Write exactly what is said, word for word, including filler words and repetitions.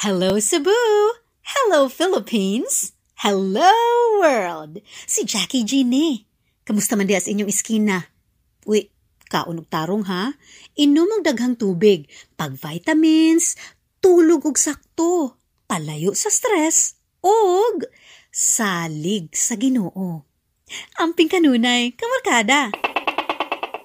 Hello Cebu! Hello Philippines! Hello world! Si Jackie G ni. Kamusta man di as inyong iskina? Uy, kaunog tarong ha? Inom og daghang tubig, pag vitamins, tulog og sakto, palayo sa stress, og salig sa Ginoo. Amping kanunay, kamarkada!